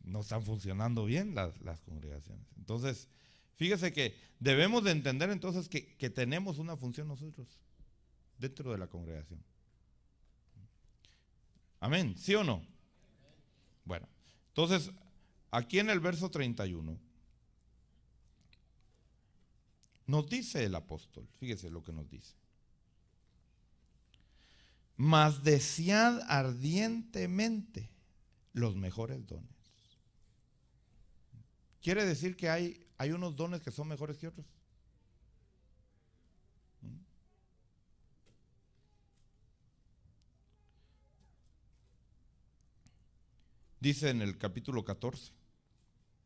no están funcionando bien las congregaciones. Entonces, fíjese que debemos de entender entonces que tenemos una función nosotros dentro de la congregación. Amén, ¿sí o no? Bueno, entonces, aquí en el verso 31, nos dice el apóstol, fíjese lo que nos dice. Mas desead ardientemente los mejores dones. ¿Quiere decir que hay unos dones que son mejores que otros? Dice en el capítulo 14,